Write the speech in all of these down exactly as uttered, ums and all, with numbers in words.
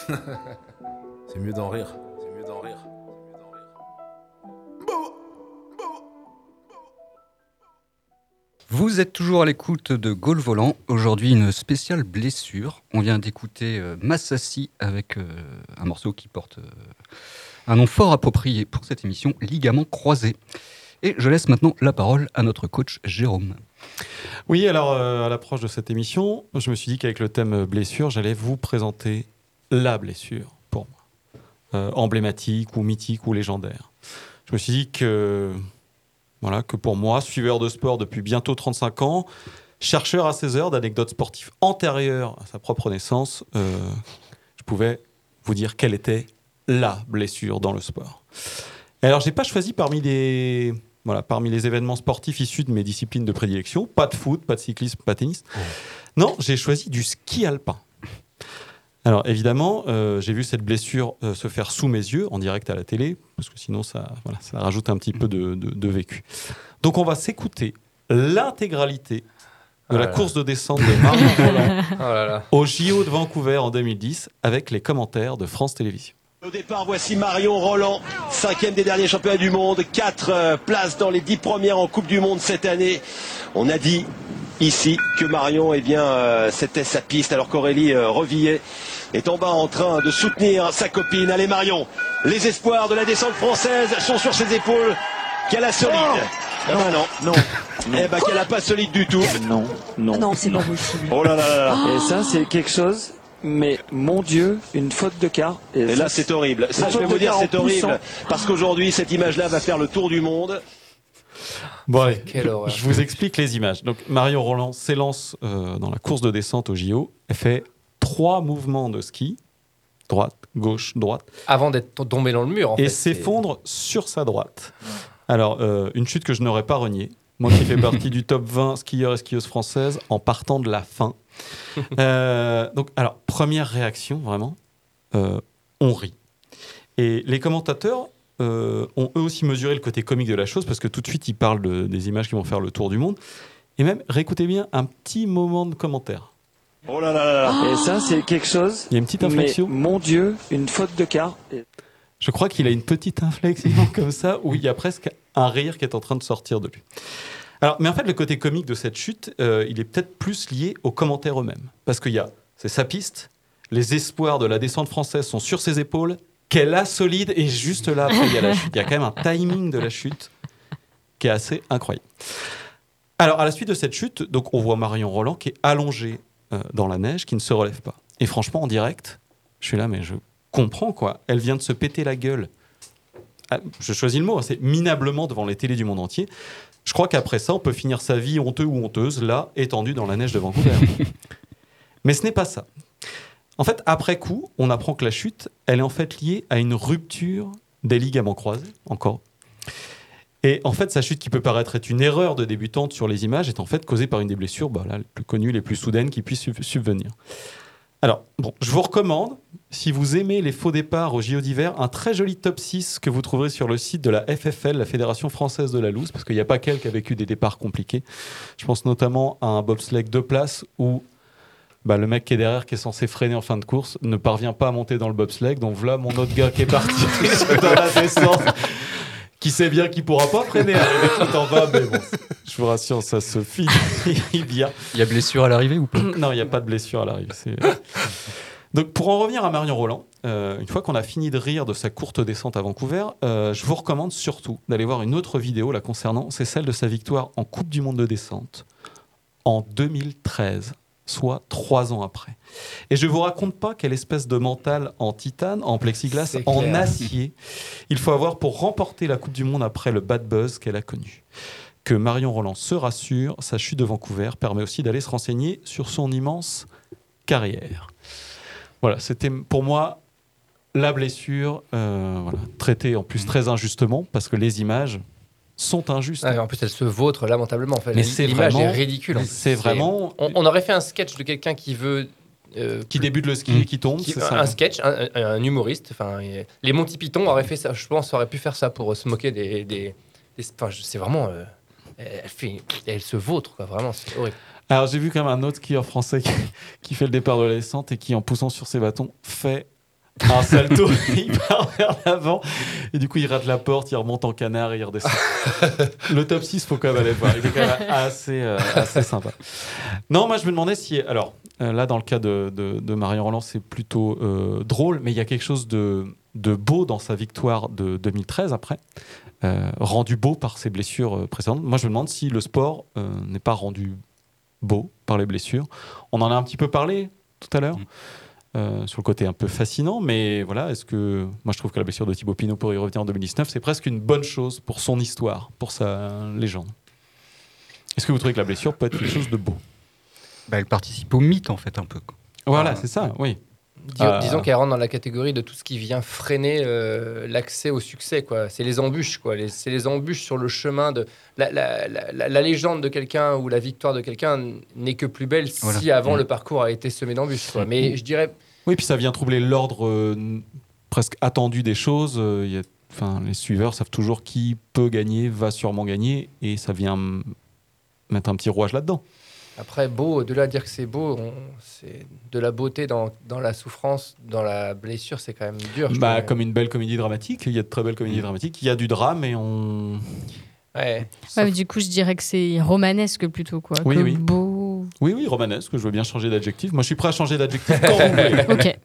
C'est mieux d'en rire. C'est mieux d'en rire. Vous êtes toujours à l'écoute de Gaulle Volant. Aujourd'hui, une spéciale blessure. On vient d'écouter euh, Massassi avec euh, un morceau qui porte euh, un nom fort approprié pour cette émission, ligament croisé. Et je laisse maintenant la parole à notre coach Jérôme. Oui, alors euh, à l'approche de cette émission, je me suis dit qu'avec le thème blessure, j'allais vous présenter la blessure pour moi, euh, emblématique ou mythique ou légendaire. Je me suis dit que, voilà, que pour moi, suiveur de sport depuis bientôt trente-cinq ans, chercheur à seize heures d'anecdotes sportives antérieures à sa propre naissance, euh, je pouvais vous dire quelle était la blessure dans le sport. Et alors, je n'ai pas choisi parmi les... Voilà, parmi les événements sportifs issus de mes disciplines de prédilection, pas de foot, pas de cyclisme, pas de tennis. Oh. Non, j'ai choisi du ski alpin. Alors évidemment, euh, j'ai vu cette blessure euh, se faire sous mes yeux, en direct à la télé, parce que sinon ça, voilà, ça rajoute un petit peu de, de, de vécu. Donc on va s'écouter l'intégralité de oh la course de descente de Marion Rolland oh au J O de Vancouver en deux mille dix, avec les commentaires de France Télévisions. Au départ, voici Marion Rolland, cinquième des derniers championnats du monde, quatre euh, places dans les dix premières en Coupe du Monde cette année. On a dit ici que Marion, eh bien, euh, c'était sa piste, alors qu'Aurélie euh, Revillet est en bas en train de soutenir sa copine. Allez Marion, les espoirs de la descente française sont sur ses épaules. Qu'elle a solide. Oh eh ben non, non, non. Eh ben qu'elle a pas solide du tout. Non, non, non, c'est non. Pas possible. Oh là là là là. Oh. Et ça, c'est quelque chose. Mais mon Dieu, une faute de quart. Et, et là, c'est horrible. Ça, je vais vous dire, c'est horrible. Parce qu'aujourd'hui, cette image-là va faire le tour du monde. Bon, allez, je vous explique les images. Donc, Marion Rolland s'élance euh, dans la course de descente au J O. Elle fait trois mouvements de ski. Droite, gauche, droite. Avant d'être tombée dans le mur, en et fait. Et s'effondre sur sa droite. Alors, euh, une chute que je n'aurais pas reniée. Moi qui fais partie du top vingt skieurs et skieuses françaises en partant de la fin. Euh, donc, alors, première réaction, vraiment, euh, on rit. Et les commentateurs euh, ont eux aussi mesuré le côté comique de la chose, parce que tout de suite, ils parlent de, des images qui vont faire le tour du monde. Et même, réécoutez bien un petit moment de commentaire. Oh là là là là. Et ça, c'est quelque chose. Il y a une petite inflexion. Mais mon Dieu, une faute de quart. Et... Je crois qu'il a une petite inflexion comme ça, où il y a presque un rire qui est en train de sortir de lui. Alors, mais en fait, le côté comique de cette chute, euh, il est peut-être plus lié aux commentaires eux-mêmes. Parce qu'il y a, c'est sa piste, les espoirs de la descente française sont sur ses épaules, qu'elle a solide, et juste là, après, il y a la chute. Il y a quand même un timing de la chute qui est assez incroyable. Alors, à la suite de cette chute, donc, on voit Marion Rolland qui est allongée euh, dans la neige, qui ne se relève pas. Et franchement, en direct, je suis là, mais je comprends, quoi. Elle vient de se péter la gueule. Ah, je choisis le mot, hein, c'est minablement devant les télés du monde entier. Je crois qu'après ça, on peut finir sa vie honteux ou honteuse, là, étendue dans la neige de Vancouver. Mais ce n'est pas ça. En fait, après coup, on apprend que la chute, elle est en fait liée à une rupture des ligaments croisés, encore. Et en fait, sa chute qui peut paraître être une erreur de débutante sur les images est en fait causée par une des blessures bah, là, les plus connues, les plus soudaines qui puissent subvenir. Alors, bon, je vous recommande, si vous aimez les faux départs au J O d'hiver, un très joli top six que vous trouverez sur le site de la F F L, la Fédération Française de la Loose, parce qu'il n'y a pas qu'elle qui a vécu des départs compliqués. Je pense notamment à un bobsleigh deux places où bah, le mec qui est derrière, qui est censé freiner en fin de course, ne parvient pas à monter dans le bobsleigh. Donc voilà mon autre gars qui est parti dans la descente, qui sait bien qu'il ne pourra pas freiner, arriver tout en bas, mais bon, je vous rassure, ça se finit bien. Il y a blessure à l'arrivée ou pas ? Non, il n'y a pas de blessure à l'arrivée. C'est... Donc, pour en revenir à Marion Rolland, euh, une fois qu'on a fini de rire de sa courte descente à Vancouver, euh, je vous recommande surtout d'aller voir une autre vidéo la concernant, c'est celle de sa victoire en Coupe du Monde de descente en deux mille treize, soit trois ans après. Et je ne vous raconte pas quelle espèce de mental en titane, en plexiglas, en acier il faut avoir pour remporter la Coupe du Monde après le bad buzz qu'elle a connu. Que Marion Rolland se rassure, sa chute de Vancouver permet aussi d'aller se renseigner sur son immense carrière. Voilà, c'était pour moi la blessure, euh, voilà, traitée en plus très injustement, parce que les images sont injustes. Ah, en plus, elle se vautre lamentablement. En fait. Mais c'est l'image vraiment, est ridicule. C'est, c'est vraiment... On, on aurait fait un sketch de quelqu'un qui veut... Euh, qui débute le ski mmh. et qui tombe, qui, c'est un, ça. Un sketch, un, un, un humoriste. Enfin, les Monty Python auraient fait ça. Je pense, auraient pu faire ça pour se moquer des... des, des enfin, c'est vraiment... Euh, elle, fait, elle se vautre, quoi. Vraiment, c'est horrible. Alors, j'ai vu quand même un autre skieur français qui, qui fait le départ de la descente et qui, en poussant sur ses bâtons, fait un salto, il part vers l'avant, et du coup il rate la porte, il remonte en canard et il redescend. Le top six, faut quand même aller le voir, il est quand même assez, euh, assez sympa. Non, moi je me demandais si... Alors, euh, là dans le cas de, de, de Marion Roland, c'est plutôt euh, drôle, mais il y a quelque chose de, de beau dans sa victoire de deux mille treize après, euh, rendu beau par ses blessures euh, précédentes. Moi je me demande si le sport euh, n'est pas rendu beau par les blessures. On en a un petit peu parlé tout à l'heure. Mmh. Euh, sur le côté un peu fascinant, mais voilà, est-ce que moi je trouve que la blessure de Thibaut Pinot, pour y revenir en deux mille dix-neuf, c'est presque une bonne chose pour son histoire, pour sa légende. Est-ce que vous trouvez que la blessure peut être quelque chose de beau? Bah, elle participe au mythe en fait un peu. Voilà, c'est ça, oui. Disons, Euh... disons qu'elle rentre dans la catégorie de tout ce qui vient freiner euh, l'accès au succès, quoi. C'est les embûches, quoi. Les, c'est les embûches sur le chemin de la, la, la, la, la légende de quelqu'un ou la victoire de quelqu'un n'est que plus belle voilà. si avant mmh. le parcours a été semé d'embûches, quoi. Mais mmh. je dirais. Oui, puis ça vient troubler l'ordre euh, presque attendu des choses. Euh, y a, enfin, les suiveurs savent toujours qui peut gagner, va sûrement gagner, et ça vient m- mettre un petit rouage là-dedans. Après, beau, au-delà de dire que c'est beau, on, c'est de la beauté dans, dans la souffrance, dans la blessure, c'est quand même dur. Bah, comme une belle comédie dramatique, il y a de très belles comédies dramatiques, il y a du drame et on... Ouais. Ouais, mais du coup, je dirais que c'est romanesque plutôt, quoi. Oui, que oui. beau. Oui, oui, romanesque, je veux bien changer d'adjectif. Moi, je suis prêt à changer d'adjectif quand vous voulez. Ok.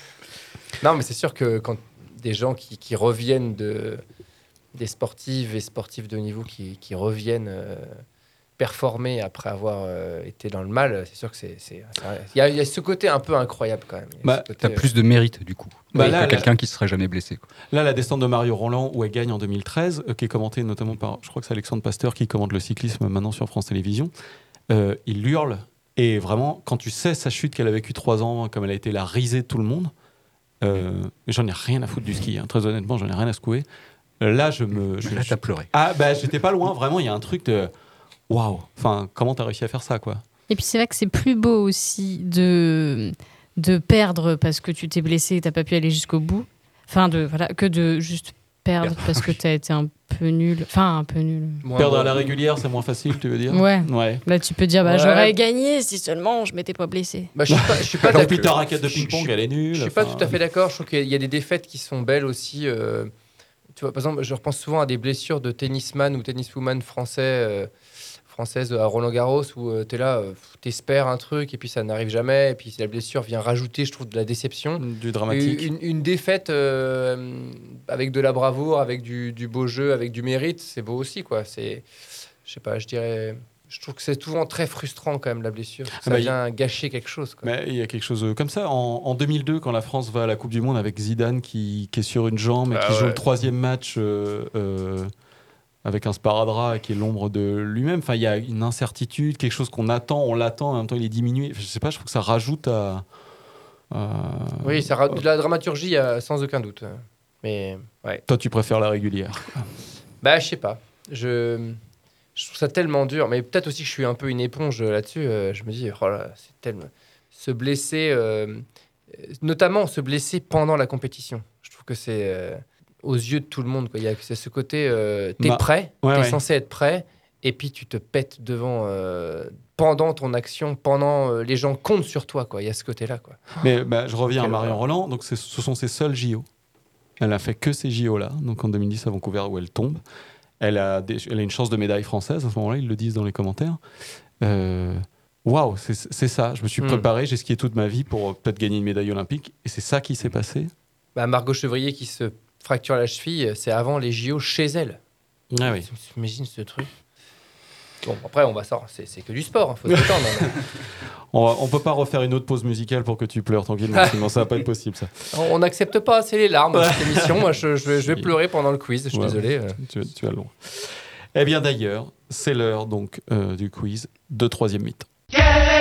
Non, mais c'est sûr que quand des gens qui, qui reviennent de... des sportives et sportifs de haut niveau qui, qui reviennent... Euh... performer après avoir euh, été dans le mal, c'est sûr que c'est... c'est, c'est il, y a, il y a ce côté un peu incroyable quand même. Bah, côté, t'as euh... plus de mérite du coup. Bah, oui, là, que quelqu'un là, qui ne serait jamais blessé. Quoi. Là, la descente de Mario Roland, où elle gagne en deux mille treize, euh, qui est commentée notamment par, je crois que c'est Alexandre Pasteur qui commente le cyclisme maintenant sur France Télévisions, euh, il hurle. Et vraiment, quand tu sais sa chute qu'elle a vécue trois ans, comme elle a été la risée de tout le monde, euh, j'en ai rien à foutre du ski. Hein. Très honnêtement, j'en ai rien à secouer. Là, je me... Je, là, je, t'as pleuré. Ah, bah, j'étais pas loin. Vraiment, il y a un truc de... Waouh, enfin, comment t'as réussi à faire ça, quoi? Et puis c'est vrai que c'est plus beau aussi de, de perdre parce que tu t'es blessé et t'as pas pu aller jusqu'au bout. Enfin, de, voilà, que de juste perdre parce que t'as été un peu nul. Enfin, un peu nul. Moins perdre bon. À la régulière, c'est moins facile, tu veux dire? Ouais. ouais. Là, tu peux dire, bah, ouais. j'aurais gagné si seulement je m'étais pas blessé. Bah, je suis pas, je suis pas d'accord. Puis ta raquette de ping-pong, je, elle est nulle. Je suis pas tout à fait d'accord. Je trouve qu'il y a des défaites qui sont belles aussi. Euh, tu vois, par exemple, je repense souvent à des blessures de tennisman ou tenniswoman français. Euh, française à Roland-Garros où euh, tu es là, euh, t'espères un truc et puis ça n'arrive jamais et puis la blessure vient rajouter, je trouve, de la déception. Du dramatique. Une, une défaite euh, avec de la bravoure, avec du, du beau jeu, avec du mérite, c'est beau aussi, quoi. C'est, je sais pas, je dirais... Je trouve que c'est souvent très frustrant quand même la blessure. Ça ah bah vient y... gâcher quelque chose. Quoi. Mais il y a quelque chose comme ça. En, en deux mille deux, quand la France va à la Coupe du Monde avec Zidane qui, qui est sur une jambe et ah qui ouais. joue le troisième match... Euh, euh, avec un sparadrap qui est l'ombre de lui-même. Enfin, il y a une incertitude, quelque chose qu'on attend, on l'attend, en même temps il est diminué. Je sais pas, je trouve que ça rajoute à... à... Oui, ça rajoute de la dramaturgie, sans aucun doute. Mais, ouais. Toi, tu préfères la régulière? Bah, je sais pas. Je... je trouve ça tellement dur. Mais peut-être aussi que je suis un peu une éponge là-dessus. Euh, je me dis, oh là, c'est tellement... Se blesser, euh... notamment se blesser pendant la compétition. Je trouve que c'est... Euh... aux yeux de tout le monde, quoi. Il y a c'est ce côté, euh, t'es bah, prêt, ouais, t'es ouais. censé être prêt, et puis tu te pètes devant, euh, pendant ton action, pendant euh, les gens comptent sur toi, quoi. Il y a ce côté-là, quoi. Mais bah, je reviens à Marion Roland. Donc c'est, ce sont ses seuls J O. Elle a fait que ces J O-là. Donc en deux mille dix à Vancouver où elle tombe, elle a, des, elle a une chance de médaille française à ce moment-là. Ils le disent dans les commentaires. Euh, Waouh, c'est, c'est ça. Je me suis mmh. préparé, j'ai skié toute ma vie pour euh, peut-être gagner une médaille olympique, et c'est ça qui s'est passé. Bah, Margot Chevrier qui se fracture la cheville, c'est avant les J O chez elle. Ah oui. T'imagines ce truc? Bon, après, on va sortir. C'est, c'est que du sport, il hein, faut se détendre. Mais... on ne peut pas refaire une autre pause musicale pour que tu pleures tranquillement, sinon ça va pas être possible, ça. On n'accepte pas assez les larmes dans cette émission. Moi, je, je, vais, je vais pleurer pendant le quiz, je suis ouais, désolé. Tu, tu as le long. Eh bien, d'ailleurs, c'est l'heure donc, euh, du quiz de troisième mi-temps. Yeah!